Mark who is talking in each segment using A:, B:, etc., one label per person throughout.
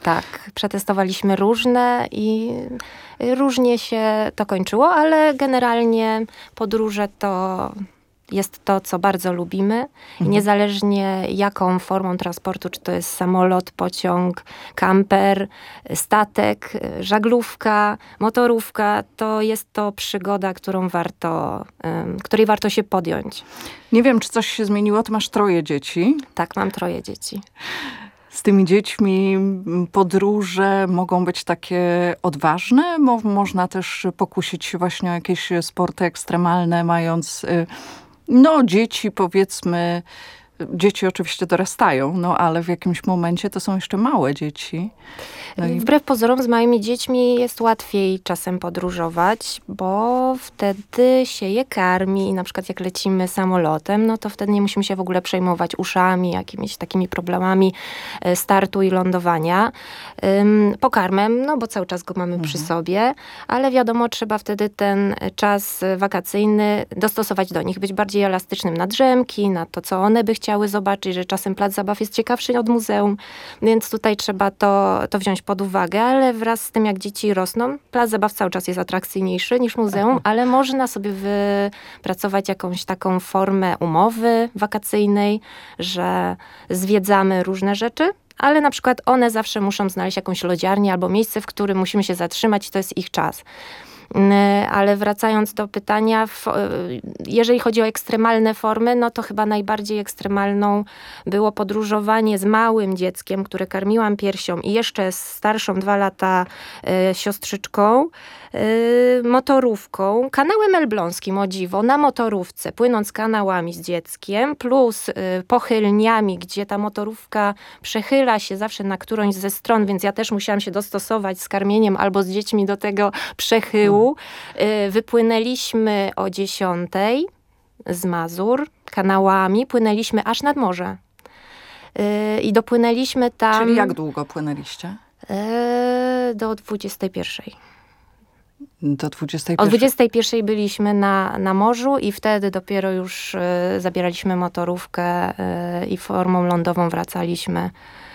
A: Tak, przetestowaliśmy różne i różnie się to kończyło, ale generalnie podróże to jest to, co bardzo lubimy. I niezależnie jaką formą transportu, czy to jest samolot, pociąg, kamper, statek, żaglówka, motorówka, to jest to przygoda, której warto się podjąć.
B: Nie wiem, czy coś się zmieniło. Ty masz 3 dzieci.
A: Tak, mam 3 dzieci.
B: Z tymi dziećmi podróże mogą być takie odważne? Można też pokusić się właśnie o jakieś sporty ekstremalne, mając dzieci, powiedzmy. Dzieci oczywiście dorastają, ale w jakimś momencie to są jeszcze małe dzieci.
A: Wbrew pozorom z małymi dziećmi jest łatwiej czasem podróżować, bo wtedy się je karmi i na przykład jak lecimy samolotem, no to wtedy nie musimy się w ogóle przejmować uszami, jakimiś takimi problemami startu i lądowania. Pokarmem, bo cały czas go mamy przy sobie, ale wiadomo, trzeba wtedy ten czas wakacyjny dostosować do nich, być bardziej elastycznym na drzemki, na to, co one by chciały zobaczyć, że czasem plac zabaw jest ciekawszy od muzeum, więc tutaj trzeba to wziąć pod uwagę, ale wraz z tym, jak dzieci rosną, plac zabaw cały czas jest atrakcyjniejszy niż muzeum, ale można sobie wypracować jakąś taką formę umowy wakacyjnej, że zwiedzamy różne rzeczy, ale na przykład one zawsze muszą znaleźć jakąś lodziarnię albo miejsce, w którym musimy się zatrzymać i to jest ich czas. Ale wracając do pytania, jeżeli chodzi o ekstremalne formy, no to chyba najbardziej ekstremalną było podróżowanie z małym dzieckiem, które karmiłam piersią i jeszcze z starszą 2 lata siostrzyczką, motorówką, kanałem elbląskim, o dziwo, na motorówce, płynąc kanałami z dzieckiem, plus pochylniami, gdzie ta motorówka przechyla się zawsze na którąś ze stron, więc ja też musiałam się dostosować z karmieniem albo z dziećmi do tego przechyłu. Wypłynęliśmy o 10 z Mazur kanałami, płynęliśmy aż nad morze. I dopłynęliśmy tam...
B: Czyli jak długo płynęliście?
A: Do 21.
B: Do 21.
A: O 21 byliśmy na morzu i wtedy dopiero już zabieraliśmy motorówkę i formą lądową wracaliśmy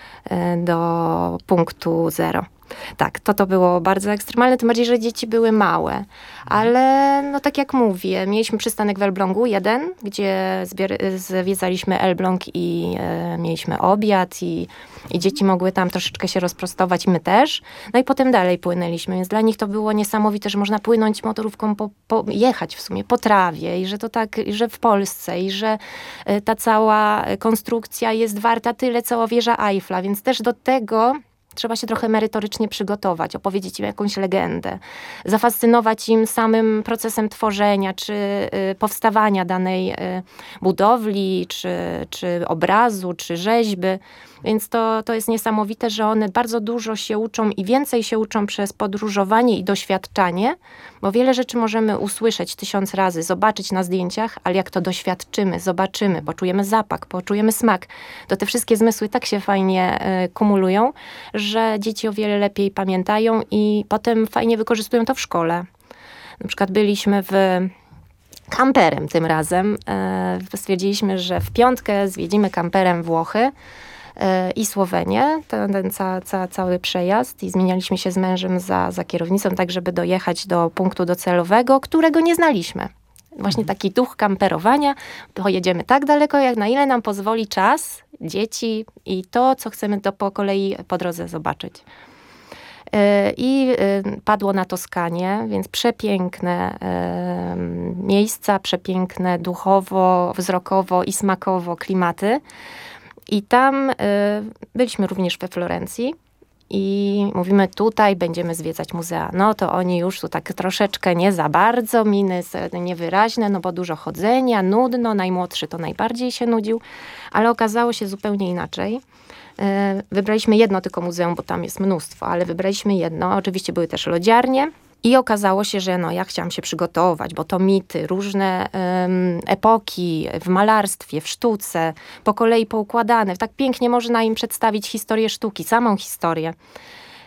A: do punktu 0. Tak, to było bardzo ekstremalne, tym bardziej, że dzieci były małe. Ale tak jak mówię, mieliśmy przystanek w Elblągu 1, gdzie zwiedzaliśmy Elbląg i mieliśmy obiad i dzieci mogły tam troszeczkę się rozprostować, my też. No i potem dalej płynęliśmy, więc dla nich to było niesamowite, że można płynąć motorówką, jechać w sumie po trawie i że to tak, że w Polsce i że ta cała konstrukcja jest warta tyle, co wieża Eiffla, więc też do tego trzeba się trochę merytorycznie przygotować, opowiedzieć im jakąś legendę, zafascynować im samym procesem tworzenia, czy powstawania danej budowli, czy obrazu, czy rzeźby. Więc to jest niesamowite, że one bardzo dużo się uczą i więcej się uczą przez podróżowanie i doświadczanie, bo wiele rzeczy możemy usłyszeć 1000 razy, zobaczyć na zdjęciach, ale jak to doświadczymy, zobaczymy, poczujemy zapach, poczujemy smak, to te wszystkie zmysły tak się fajnie kumulują, że dzieci o wiele lepiej pamiętają i potem fajnie wykorzystują to w szkole. Na przykład byliśmy kamperem tym razem. Stwierdziliśmy, że w piątkę zwiedzimy kamperem Włochy i Słowenię, ten cały przejazd i zmienialiśmy się z mężem za kierownicą, tak żeby dojechać do punktu docelowego, którego nie znaliśmy. Właśnie taki duch kamperowania, pojedziemy tak daleko, jak na ile nam pozwoli czas, dzieci i to, co chcemy po kolei po drodze zobaczyć. I padło na Toskanię, więc przepiękne miejsca, przepiękne duchowo, wzrokowo i smakowo klimaty. I tam byliśmy również we Florencji i mówimy, tutaj będziemy zwiedzać muzea. No to oni już tu tak troszeczkę nie za bardzo, miny niewyraźne, bo dużo chodzenia, nudno, najmłodszy to najbardziej się nudził, ale okazało się zupełnie inaczej. Wybraliśmy jedno tylko muzeum, bo tam jest mnóstwo, ale wybraliśmy jedno. Oczywiście były też lodziarnie. I okazało się, że ja chciałam się przygotować, bo to mity, różne epoki w malarstwie, w sztuce, po kolei poukładane. Tak pięknie można im przedstawić historię sztuki, samą historię.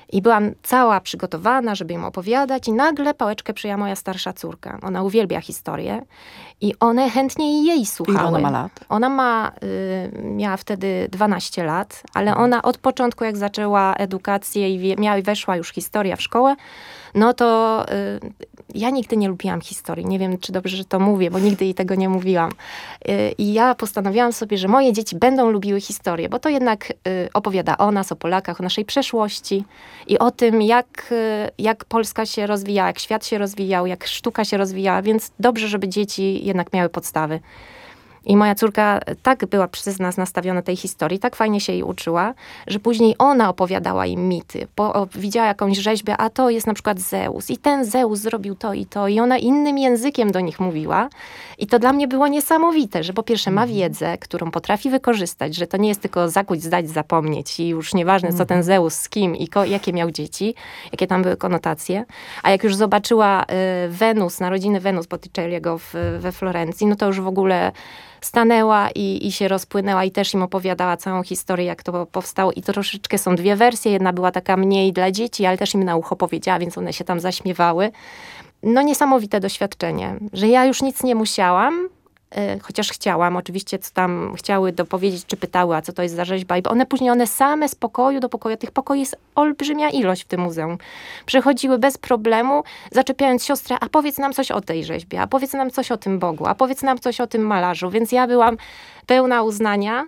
A: I byłam cała przygotowana, żeby im opowiadać i nagle pałeczkę przyjęła moja starsza córka. Ona uwielbia historię i one chętnie jej słuchały.
B: Ile ona ma lat?
A: Ona miała wtedy 12 lat, ale ona od początku, jak zaczęła edukację i weszła już historia w szkołę, no to ja nigdy nie lubiłam historii. Nie wiem, czy dobrze, że to mówię, bo nigdy jej tego nie mówiłam. I ja postanowiłam sobie, że moje dzieci będą lubiły historię, bo to jednak opowiada o nas, o Polakach, o naszej przeszłości i o tym, jak Polska się rozwijała, jak świat się rozwijał, jak sztuka się rozwijała, więc dobrze, żeby dzieci jednak miały podstawy. I moja córka tak była przez nas nastawiona tej historii, tak fajnie się jej uczyła, że później ona opowiadała im mity. Widziała jakąś rzeźbę, a to jest na przykład Zeus. I ten Zeus zrobił to i to. I ona innym językiem do nich mówiła. I to dla mnie było niesamowite, że po pierwsze ma wiedzę, którą potrafi wykorzystać, że to nie jest tylko zakuć, zdać, zapomnieć i już nieważne, co ten Zeus, z kim i jakie miał dzieci, jakie tam były konotacje. A jak już zobaczyła Wenus, narodziny Wenus Botticelliego we Florencji, no to już w ogóle stanęła i się rozpłynęła i też im opowiadała całą historię, jak to powstało. I to troszeczkę są dwie wersje. Jedna była taka mniej dla dzieci, ale też im na ucho powiedziała, więc one się tam zaśmiewały. No niesamowite doświadczenie, że ja już nic nie musiałam, chociaż chciałam, oczywiście co tam chciały dopowiedzieć, czy pytały, a co to jest za rzeźba. I one same z pokoju do pokoju, tych pokoi jest olbrzymia ilość w tym muzeum. Przychodziły bez problemu, zaczepiając siostrę, a powiedz nam coś o tej rzeźbie, a powiedz nam coś o tym Bogu, a powiedz nam coś o tym malarzu. Więc ja byłam pełna uznania,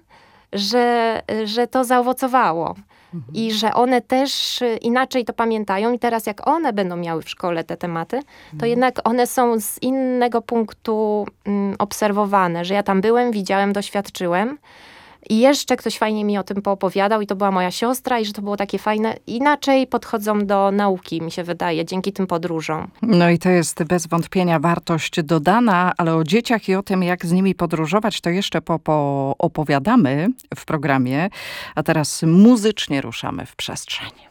A: że to zaowocowało. I że one też inaczej to pamiętają i teraz jak one będą miały w szkole te tematy, to jednak one są z innego punktu obserwowane, że ja tam byłem, widziałem, doświadczyłem i jeszcze ktoś fajnie mi o tym poopowiadał i to była moja siostra i że to było takie fajne. Inaczej podchodzą do nauki, mi się wydaje, dzięki tym podróżom.
B: No i to jest bez wątpienia wartość dodana, ale o dzieciach i o tym, jak z nimi podróżować, to jeszcze opowiadamy w programie, a teraz muzycznie ruszamy w przestrzeń.